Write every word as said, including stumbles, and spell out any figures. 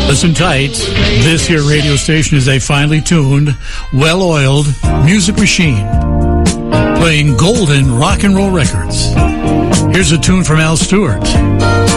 Listen tight. This here radio station is a finely tuned, well-oiled music machine playing golden rock and roll records. Here's a tune from Al Stewart.